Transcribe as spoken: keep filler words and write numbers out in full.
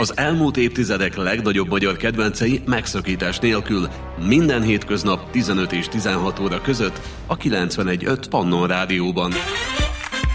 Az elmúlt évtizedek legnagyobb magyar kedvencei megszakítás nélkül minden hétköznap tizenöt és tizenhat óra között a kilencvenegy pont öt Pannon Rádióban.